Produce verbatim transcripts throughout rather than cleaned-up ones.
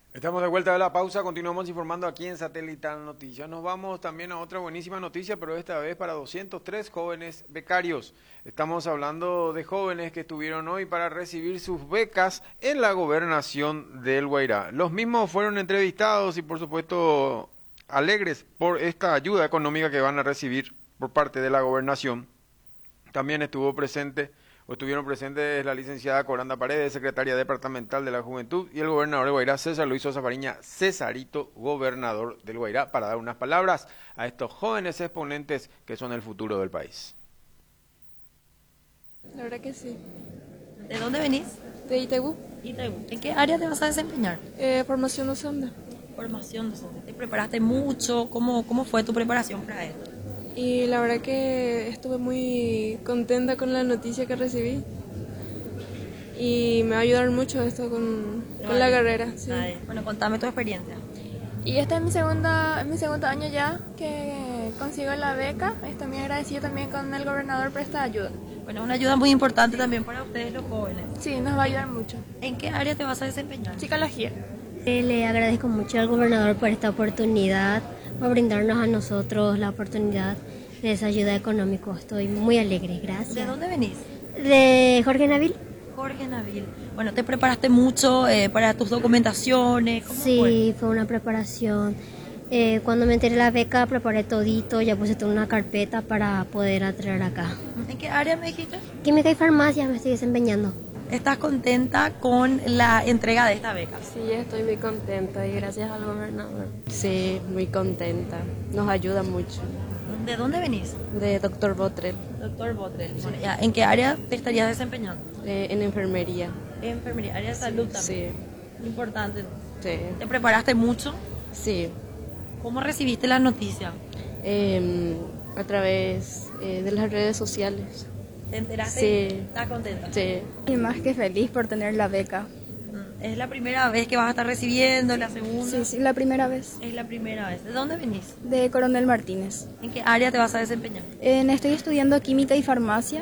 Estamos de vuelta de la pausa, continuamos informando aquí en Satelital Noticias. Nos vamos también a otra buenísima noticia, pero esta vez para doscientos tres jóvenes becarios. Estamos hablando de jóvenes que estuvieron hoy para recibir sus becas en la gobernación del Guairá. Los mismos fueron entrevistados y por supuesto alegres por esta ayuda económica que van a recibir por parte de la gobernación. También estuvo presente o estuvieron presentes la licenciada Coranda Paredes, secretaria departamental de la Juventud, y el gobernador de Guairá, César Luis Sosa Fariña, Cesarito, gobernador del Guairá, para dar unas palabras a estos jóvenes exponentes que son el futuro del país. La verdad que sí. ¿De dónde venís? De Itaipú, Itaipú. ¿En qué área te vas a desempeñar? eh, formación docente. Formación docente. ¿Te preparaste mucho? ¿Cómo, cómo fue tu preparación para esto? Y la verdad que estuve muy contenta con la noticia que recibí. Y me va a ayudar mucho esto con, con la carrera. Sí. Ay, bueno, contame tu experiencia. Y este es mi segunda, es mi segundo año ya que consigo la beca. Estoy muy agradecida también con el gobernador por esta ayuda. Bueno, una ayuda muy importante también para ustedes los jóvenes. Sí, nos va a ayudar mucho. ¿En qué área te vas a desempeñar? Psicología. Eh, Le agradezco mucho al gobernador por esta oportunidad, por brindarnos a nosotros la oportunidad de esa ayuda económica. Estoy muy alegre, gracias. ¿De dónde venís? De Jorge Nabil. Jorge Nabil. Bueno, ¿te preparaste mucho eh, para tus documentaciones? ¿Cómo Sí, fue? fue una preparación. Eh, cuando me enteré de la beca, preparé todito, ya puse toda una carpeta para poder entrar acá. ¿En qué área me dijiste? Química y farmacia me estoy desempeñando. ¿Estás contenta con la entrega de esta beca? Sí, estoy muy contenta y gracias al gobernador. Sí, muy contenta. Nos ayuda mucho. ¿De dónde venís? De doctor Botrel, Doctor Botrel. Bueno, ya, ¿en qué área te estarías desempeñando? eh, en enfermería. Enfermería, área de salud también. Sí, Importante. sí, ¿Te preparaste mucho? sí. ¿Cómo recibiste la noticia? Eh, a través eh, de las redes sociales. ¿Te enteraste? Sí. ¿Estás contenta? Sí. Y más que feliz por tener la beca. Mm, ¿Es la primera vez que vas a estar recibiendo? ¿La segunda? Sí, sí, la primera vez. Es la primera vez. ¿De dónde venís? De Coronel Martínez. ¿En qué área te vas a desempeñar? En- estoy estudiando química y farmacia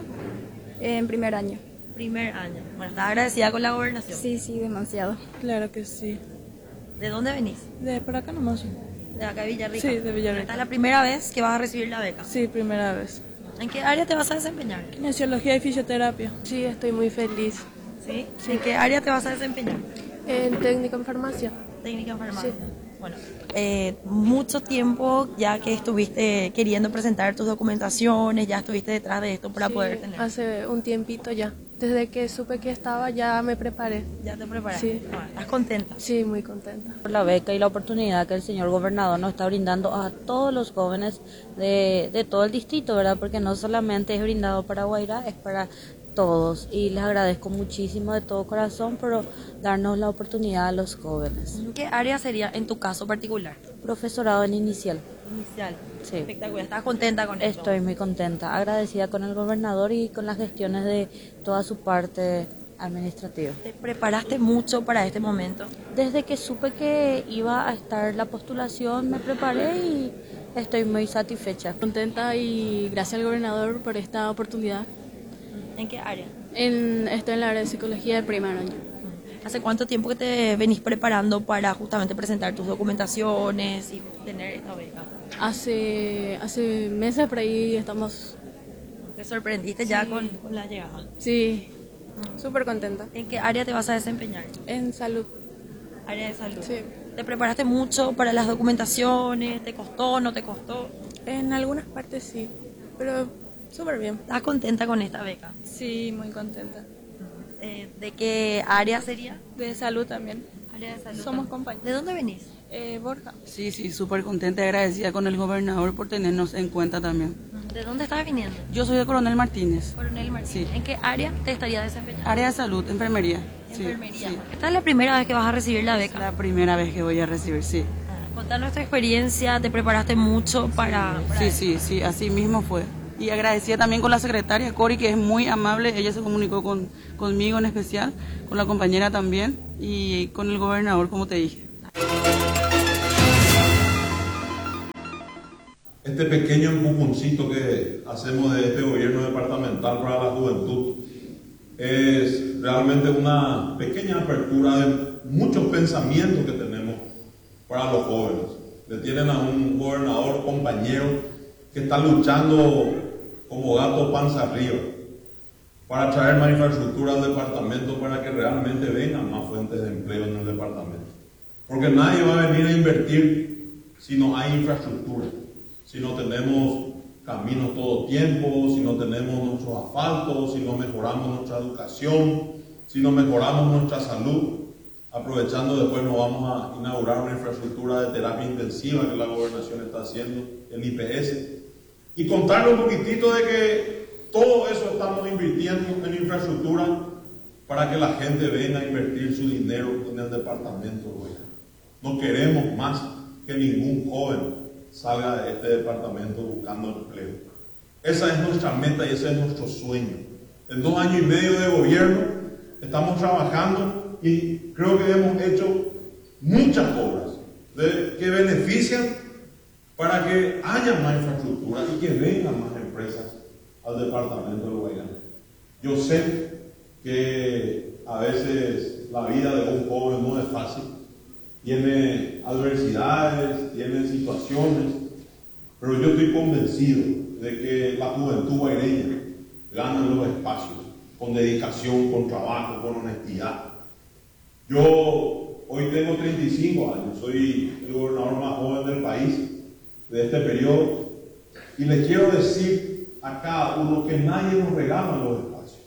en primer año. Primer año. Bueno, ¿estás agradecida con la gobernación? Sí, sí, demasiado. Claro que sí. ¿De dónde venís? De por acá nomás. De acá de Villarrica. Sí, de Villarrica. ¿Esta es la primera vez que vas a recibir la beca? Sí, primera vez. ¿En qué área te vas a desempeñar? Kinesiología y fisioterapia. Sí, estoy muy feliz. ¿Sí? ¿En qué área te vas a desempeñar? En técnica en farmacia. Técnica en farmacia. Bueno, eh, mucho tiempo ya que estuviste queriendo presentar tus documentaciones, ya estuviste detrás de esto para Sí, poder tener. hace un tiempito ya. Desde que supe que estaba ya me preparé. Ya te preparaste. Sí. Bueno, ¿estás contenta? Sí, muy contenta. Por la beca y la oportunidad que el señor gobernador nos está brindando a todos los jóvenes de, de todo el distrito, ¿verdad? Porque no solamente es brindado para Guairá, es para todos. Y les agradezco muchísimo de todo corazón por darnos la oportunidad a los jóvenes. ¿En qué área sería en tu caso particular? Profesorado en inicial. Inicial. Sí. Espectacular. ¿Estás contenta con esto? Estoy muy contenta, agradecida con el gobernador y con las gestiones de toda su parte administrativa. ¿Te preparaste mucho para este momento? Desde que supe que iba a estar la postulación, me preparé y estoy muy satisfecha. Contenta y gracias al gobernador por esta oportunidad. ¿En qué área? En, estoy en la área de psicología de primer año. ¿Hace cuánto tiempo que te venís preparando para justamente presentar tus documentaciones y tener esta beca? Hace, hace meses por ahí estamos, ¿Te sorprendiste ya con, con la llegada? sí, Súper contenta. ¿En qué área te vas a desempeñar? En salud. Área de salud. Sí. ¿Te preparaste mucho para las documentaciones? ¿Te costó, no te costó? En algunas partes sí, pero súper bien. ¿Estás contenta con esta beca? Sí, muy contenta. Eh, ¿De qué área sería? De salud también. Área de salud. Somos compañeros. ¿De dónde venís? Eh, Borja. Sí, sí, súper contenta y agradecida con el gobernador por tenernos en cuenta también. ¿De dónde estás viniendo? Yo soy de Coronel Martínez, Coronel Martínez. Sí. ¿En qué área te estaría desempeñando? área de salud, enfermería. Sí, Enfermería. sí. Esta es la primera vez que vas a recibir la beca. La primera vez que voy a recibir, sí. Ah, Contanos tu experiencia, ¿te preparaste mucho para...? para Sí, esto? sí, sí, así mismo fue. Y agradecida también con la secretaria Cori, que es muy amable, ella se comunicó con, conmigo en especial, con la compañera también y con el gobernador, como te dije. Este pequeño empujoncito que hacemos de este gobierno departamental para la juventud es realmente una pequeña apertura de muchos pensamientos que tenemos para los jóvenes. Le tienen a un gobernador compañero que está luchando como gato panza arriba para traer más infraestructura al departamento para que realmente vengan más fuentes de empleo en el departamento. Porque nadie va a venir a invertir si no hay infraestructura, si no tenemos caminos todo tiempo, si no tenemos nuestros asfaltos, si no mejoramos nuestra educación, si no mejoramos nuestra salud. Aprovechando, después nos vamos a inaugurar una infraestructura de terapia intensiva que la gobernación está haciendo, el I P S. Y contarle un poquitito de que todo eso estamos invirtiendo en infraestructura para que la gente venga a invertir su dinero en el departamento. No queremos más que ningún joven salga de este departamento buscando empleo. Esa es nuestra meta y ese es nuestro sueño. En dos años y medio de gobierno estamos trabajando y creo que hemos hecho muchas obras de, que benefician para que haya más infraestructura y que vengan más empresas al departamento de Guairá. Yo sé que a veces la vida de un joven no es fácil, tiene adversidades, tiene situaciones, pero yo estoy convencido de que la juventud guaireña gana los espacios con dedicación, con trabajo, con honestidad. Yo hoy tengo treinta y cinco años, soy el gobernador más joven del país de este periodo y le quiero decir a cada uno que nadie nos regala los espacios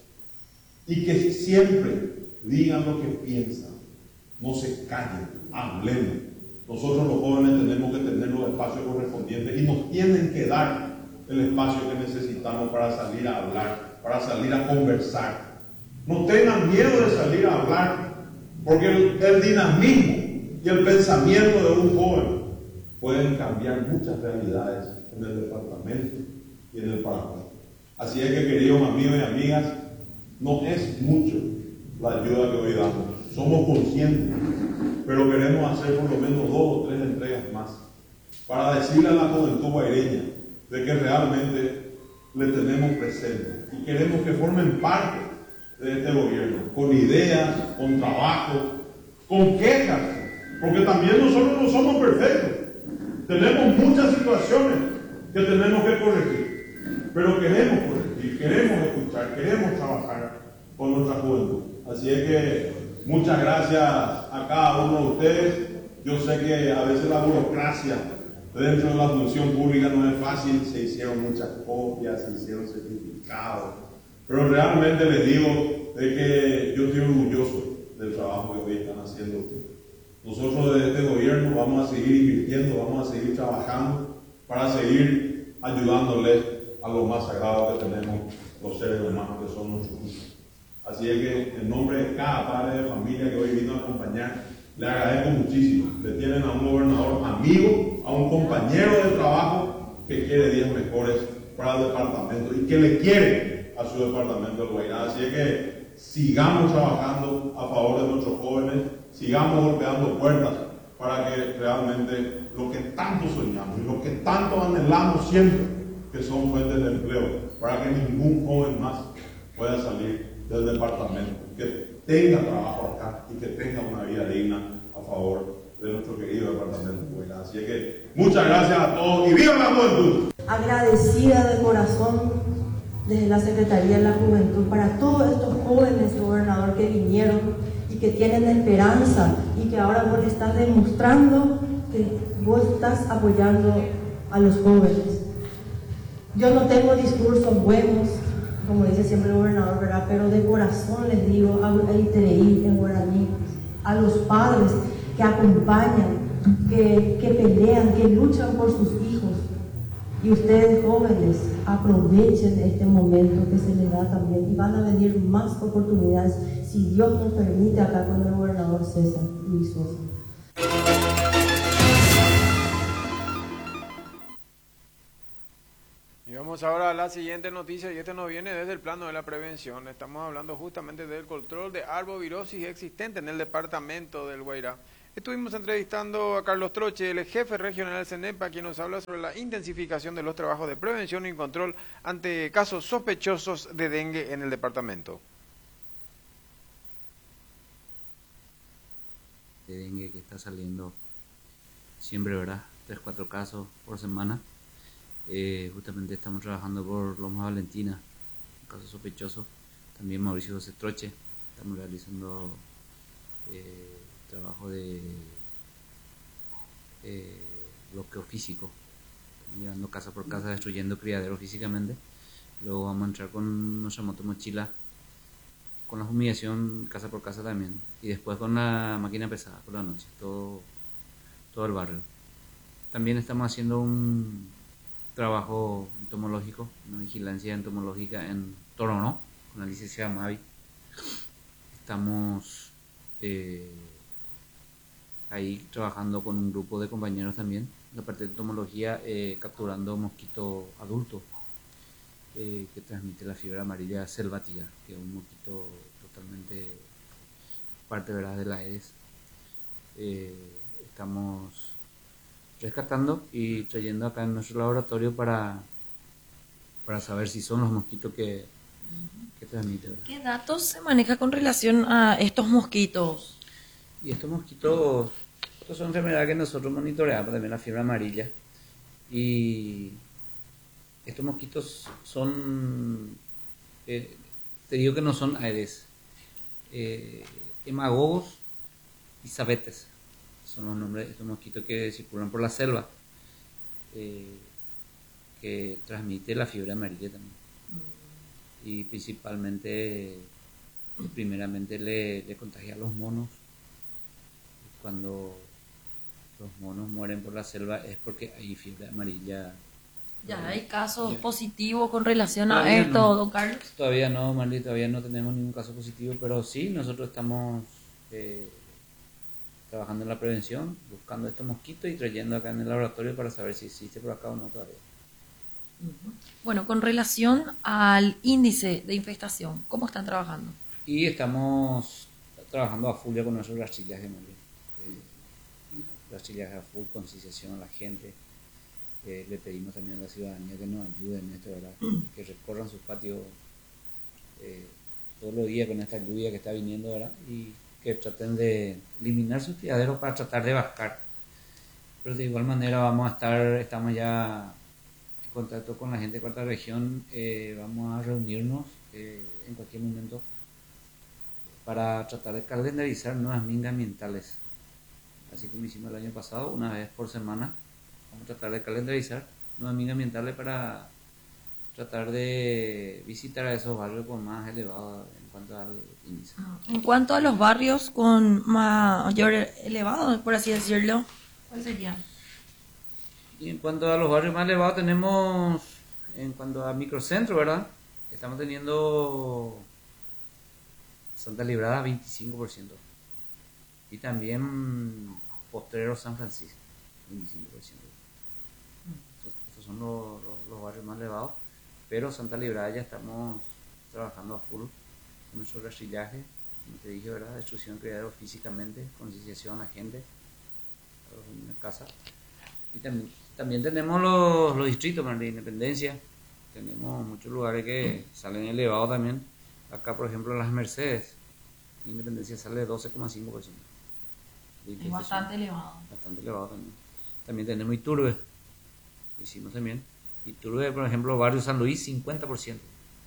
y que siempre digan lo que piensan, no se callen, hablemos. Nosotros los jóvenes tenemos que tener los espacios correspondientes y nos tienen que dar el espacio que necesitamos para salir a hablar, para salir a conversar. No tengan miedo de salir a hablar, porque el, el dinamismo y el pensamiento de un joven pueden cambiar muchas realidades en el departamento y en el Paraguay. Así es que, queridos amigos y amigas, no es mucho la ayuda que hoy damos. Somos conscientes, pero queremos hacer por lo menos dos o tres entregas más para decirle a la juventud guaireña de que realmente le tenemos presente y queremos que formen parte de este gobierno, con ideas, con trabajo, con quejas, porque también nosotros no somos perfectos. Tenemos muchas situaciones que tenemos que corregir, pero queremos corregir, queremos escuchar, queremos trabajar con nuestra juventud. Así es que muchas gracias a cada uno de ustedes. Yo sé que a veces la burocracia dentro de la función pública no es fácil, se hicieron muchas copias, se hicieron certificados, pero realmente les digo de que yo estoy orgulloso del trabajo que hoy están haciendo ustedes. Nosotros desde este gobierno vamos a seguir invirtiendo, vamos a seguir trabajando para seguir ayudándoles a lo más sagrado que tenemos los seres humanos, que son nuestros hijos. Así es que en nombre de cada padre de familia que hoy vino a acompañar, le agradezco muchísimo. Le tienen a un gobernador amigo, a un compañero de trabajo que quiere días mejores para el departamento y que le quiere a su departamento de Guairá. Así es que sigamos trabajando a favor de nuestros jóvenes, sigamos golpeando puertas para que realmente lo que tanto soñamos y lo que tanto anhelamos siempre, que son fuentes de empleo, para que ningún joven más pueda salir del departamento, que tenga trabajo acá y que tenga una vida digna a favor de nuestro querido departamento de Guairá. Así es que muchas gracias a todos y ¡viva la juventud! Agradecida de corazón desde la Secretaría de la Juventud para todos estos jóvenes, gobernador, que vinieron y que tienen esperanza y que ahora vos estás demostrando que vos estás apoyando a los jóvenes. Yo no tengo discursos buenos, como dice siempre el gobernador, ¿verdad? Pero de corazón les digo, Aitereí en guaraní, a los padres que acompañan, que, que pelean, que luchan por sus hijos. Y ustedes jóvenes, aprovechen este momento que se les da también y van a venir más oportunidades si Dios nos permite acá con el gobernador César Luis Sosa. Y vamos ahora a la siguiente noticia, y este nos viene desde el plano de la prevención. Estamos hablando justamente del control de arbovirosis existente en el departamento del Guairá. Estuvimos entrevistando a Carlos Troche, el jefe regional del CENEPA, quien nos habla sobre la intensificación de los trabajos de prevención y control ante casos sospechosos de dengue en el departamento. De dengue que está saliendo siempre, ¿verdad? Tres, cuatro casos por semana. Eh, justamente estamos trabajando por Loma Valentina, un caso sospechoso. También Mauricio José Troche. Estamos realizando eh, trabajo de eh, bloqueo físico, mirando casa por casa, destruyendo criaderos físicamente. Luego vamos a entrar con nuestra motomochila, con la fumigación casa por casa también, y después con la máquina pesada por la noche, todo, todo el barrio. También estamos haciendo un trabajo entomológico, una vigilancia entomológica en Torono, con la licenciada Mavi. Estamos eh, ahí trabajando con un grupo de compañeros también, la parte de entomología, eh, capturando mosquito adulto eh, que transmite la fiebre amarilla selvática, que es un mosquito totalmente parte, ¿verdad?, de la Aedes. Eh, estamos rescatando y trayendo acá en nuestro laboratorio para, para saber si son los mosquitos que, que transmiten, ¿verdad? ¿Qué datos se maneja con relación a estos mosquitos? Y estos mosquitos, estos son enfermedades que nosotros monitoreamos, también la fiebre amarilla. Y estos mosquitos son, eh, te digo que no son Aedes, eh, hemagogos y sabetes. Son los nombres de estos mosquitos que circulan por la selva, eh, que transmite la fiebre amarilla también. Mm. Y principalmente, primeramente le, le contagia a los monos. Cuando los monos mueren por la selva es porque hay fiebre amarilla. ¿Ya hay casos ya positivos con relación todavía a esto, no, don Carlos? Todavía no, Marley, todavía no tenemos ningún caso positivo, pero sí, nosotros estamos eh, trabajando en la prevención, buscando estos mosquitos y trayendo acá en el laboratorio para saber si existe por acá o no todavía. Bueno, con relación al índice de infestación, ¿cómo están trabajando? Y estamos trabajando a full ya con nuestros rastrillajes, Marley. Rastrillaje a full, concienciación a la gente. Eh, le pedimos también a la ciudadanía que nos ayuden en esto, ¿verdad? Que recorran sus patios eh, todos los días con esta lluvia que está viniendo, ¿verdad? Y que traten de eliminar sus tiraderos para tratar de bajar. Pero de igual manera vamos a estar, estamos ya en contacto con la gente de Cuarta Región, eh, vamos a reunirnos eh, en cualquier momento para tratar de calendarizar nuevas mingas ambientales. Así como hicimos el año pasado, una vez por semana, vamos a tratar de calendarizar nuevas mingas ambientales para tratar de visitar a esos barrios con más elevado en cuanto al índice. En cuanto a los barrios con mayor elevado, por así decirlo, ¿cuál sería? Y en cuanto a los barrios más elevados tenemos, en cuanto a microcentro, ¿verdad? Estamos teniendo Santa Librada veinticinco por ciento. Y también Potrero San Francisco, veinticinco por ciento. Esos, esos son los, los, los barrios más elevados. Pero Santa Librada ya estamos trabajando a full con nuestro rastrillaje, como te dije, ¿verdad? Destrucción de criaderos físicamente, concienciación a la gente, a los en la casa. Y también, también tenemos los, los distritos de Independencia. Tenemos muchos lugares que salen elevados también. Acá, por ejemplo, Las Mercedes, Independencia sale doce coma cinco por ciento. Es bastante elevado. Bastante elevado también. También tenemos Iturbe, hicimos también. Iturbe, por ejemplo, barrio San Luis, cincuenta por ciento.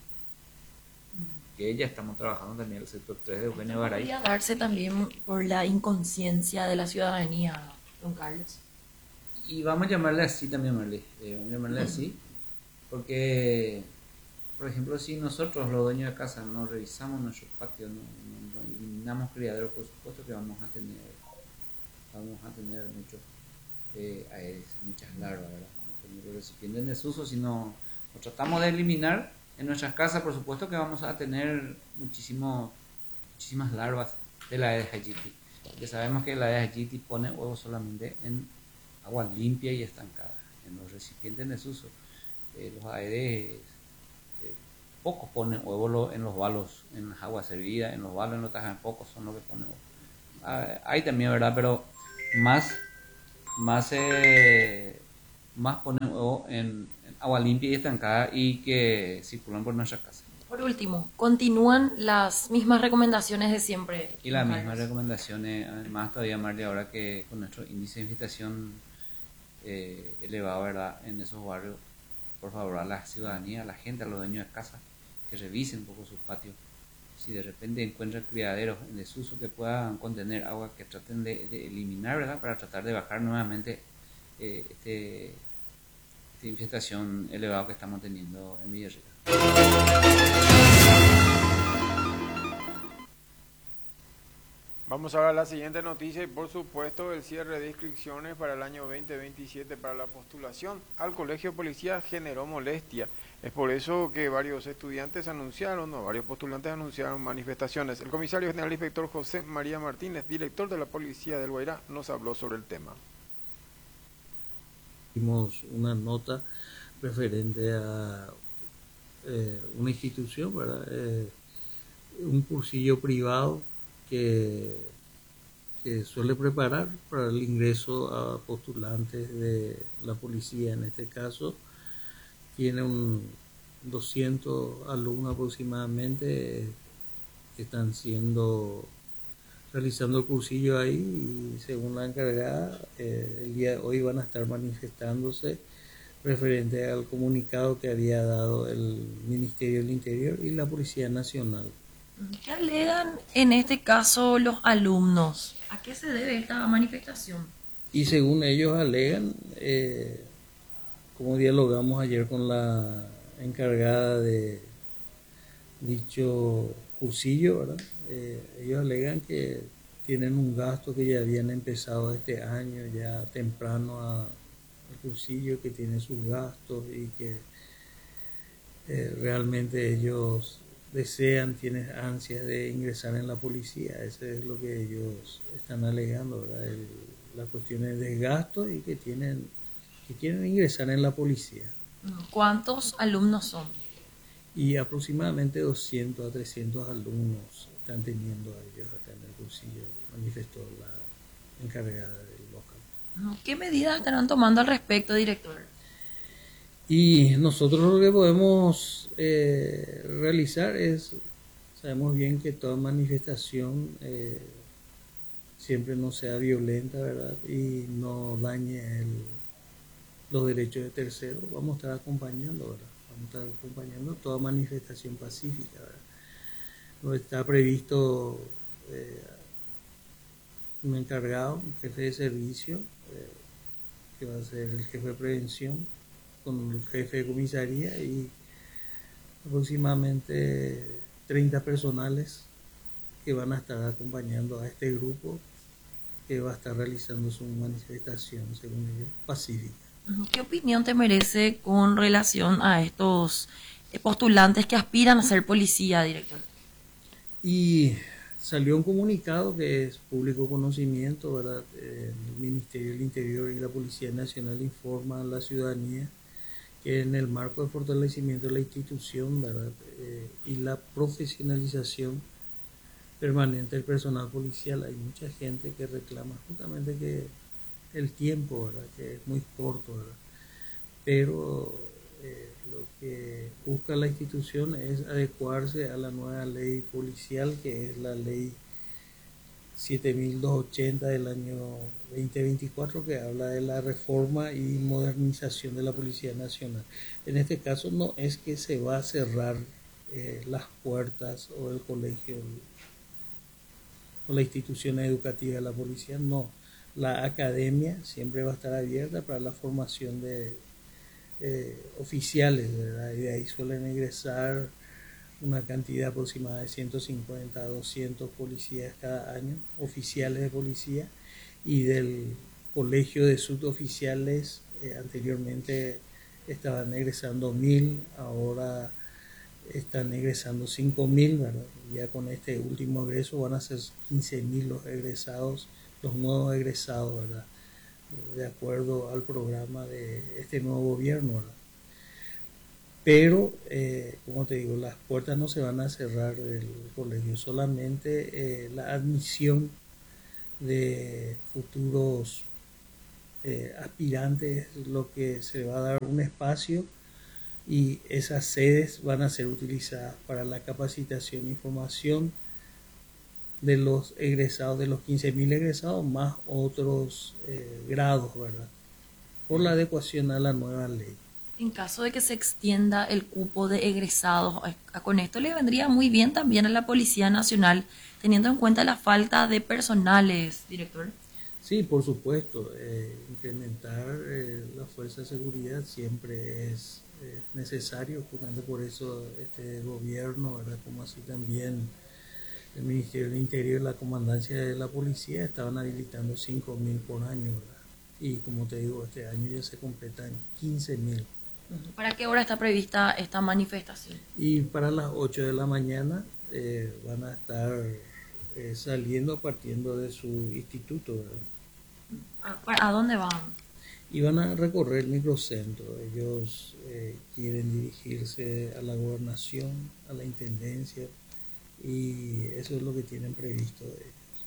Que ya estamos trabajando también el sector tres de Eugenio Garay. ¿Podría darse también por la inconsciencia de la ciudadanía, don Carlos? Y vamos a llamarle así también, Marley. Eh, vamos a llamarle así, porque, por ejemplo, si nosotros, los dueños de casa, no revisamos nuestros patios, no, no, no eliminamos criaderos, por supuesto que vamos a tener, vamos a tener muchos, eh, Aedes, muchas larvas, ¿verdad? Vamos a tener los recipientes en desuso. Si no lo tratamos de eliminar en nuestras casas, por supuesto que vamos a tener muchísimo, muchísimas larvas de la Aedes aegypti. Porque sabemos que la Aedes aegypti pone huevos solamente en agua limpia y estancada, en los recipientes en desuso. Eh, los Aedes, eh, pocos ponen huevos en los balos, en las aguas servidas, en los balos, en los tajas, pocos son los que ponen huevos. Ah, hay también, ¿verdad? Pero más, más, eh, más ponen huevos en, en agua limpia y estancada y que circulan por nuestra casa. Por último, ¿continúan las mismas recomendaciones de siempre? Y las mismas recomendaciones, además todavía más de ahora que con nuestro índice de infestación eh, elevado, ¿verdad? En esos barrios, por favor, a la ciudadanía, a la gente, a los dueños de casa, que revisen un poco sus patios. Si de repente encuentran criaderos en desuso que puedan contener agua, que traten de, de eliminar, ¿verdad? Para tratar de bajar nuevamente eh, este, esta infestación elevada que estamos teniendo en Villarrica. Vamos ahora a la siguiente noticia y por supuesto el cierre de inscripciones para el año veinte veintisiete para la postulación al Colegio de Policía generó molestia. Es por eso que varios estudiantes anunciaron, no, varios postulantes anunciaron manifestaciones. El comisario general inspector José María Martínez, director de la Policía del Guairá, nos habló sobre el tema. Hicimos una nota referente a eh, una institución, ¿verdad? Eh, un cursillo privado que, que suele preparar para el ingreso a postulantes de la policía. En este caso tiene un doscientos alumnos aproximadamente que están siendo realizando el cursillo ahí, y según la encargada eh, el día de hoy van a estar manifestándose referente al comunicado que había dado el Ministerio del Interior y la Policía Nacional. ¿Qué alegan en este caso los alumnos? ¿A qué se debe esta manifestación? Y según ellos alegan, eh, como dialogamos ayer con la encargada de dicho cursillo, ¿verdad? Eh, ellos alegan que tienen un gasto que ya habían empezado este año, ya temprano a, al cursillo, que tiene sus gastos y que eh, realmente ellos desean, tienen ansias de ingresar en la policía. Eso es lo que ellos están alegando, ¿verdad? El, la cuestión es de gasto y que tienen que quieren ingresar en la policía. ¿Cuántos alumnos son? Y aproximadamente doscientos a trescientos alumnos están teniendo ellos acá en el cursillo, manifestó la encargada del local. ¿Qué medidas estarán tomando al respecto, director? Y nosotros lo que podemos eh, realizar es, sabemos bien que toda manifestación eh, siempre no sea violenta, ¿verdad? Y no dañe el, los derechos de terceros. Vamos a estar acompañando, ¿verdad? Vamos a estar acompañando toda manifestación pacífica, ¿verdad? No está previsto eh, un encargado, un jefe de servicio, eh, que va a ser el jefe de prevención, con el jefe de comisaría y aproximadamente treinta personales que van a estar acompañando a este grupo que va a estar realizando su manifestación, según ellos, pacífica. ¿Qué opinión te merece con relación a estos postulantes que aspiran a ser policía, director? Y salió un comunicado que es público conocimiento, ¿verdad? El Ministerio del Interior y la Policía Nacional informan a la ciudadanía que en el marco del fortalecimiento de la institución, ¿verdad? Eh, y la profesionalización permanente del personal policial, hay mucha gente que reclama justamente que el tiempo, ¿verdad? Que es muy corto, ¿verdad? Pero eh, lo que busca la institución es adecuarse a la nueva ley policial, que es la ley siete mil doscientos ochenta del año veinte veinticuatro, que habla de la reforma y modernización de la Policía Nacional. En este caso no es que se va a cerrar eh, las puertas o el colegio o la institución educativa de la policía, no. La academia siempre va a estar abierta para la formación de eh, oficiales, ¿verdad? Y de ahí suelen egresar una cantidad aproximada de ciento cincuenta a doscientos policías cada año, oficiales de policía, y del colegio de suboficiales eh, anteriormente estaban egresando mil, ahora están egresando cinco mil, ¿verdad? Ya con este último egreso van a ser quince mil los egresados, los nuevos egresados, ¿verdad? De acuerdo al programa de este nuevo gobierno, ¿verdad? Pero, eh, como te digo, las puertas no se van a cerrar del colegio, solamente eh, la admisión de futuros eh, aspirantes, lo que se va a dar un espacio y esas sedes van a ser utilizadas para la capacitación y formación de los egresados, de los quince mil egresados, más otros eh, grados, ¿verdad? Por la adecuación a la nueva ley. En caso de que se extienda el cupo de egresados, con esto le vendría muy bien también a la Policía Nacional, teniendo en cuenta la falta de personales, director. Sí, por supuesto, eh, incrementar eh, la fuerza de seguridad siempre es eh, necesario, justamente por eso este gobierno, ¿verdad? Como así también el Ministerio del Interior y la Comandancia de la Policía estaban habilitando cinco mil por año, ¿verdad? Y como te digo, este año ya se completan quince mil. ¿Para qué hora está prevista esta manifestación? Y para las ocho de la mañana eh, van a estar eh, saliendo, partiendo de su instituto, ¿verdad? ¿A, ¿A dónde van? Y van a recorrer el microcentro. Ellos eh, quieren dirigirse a la gobernación, a la intendencia, y eso es lo que tienen previsto.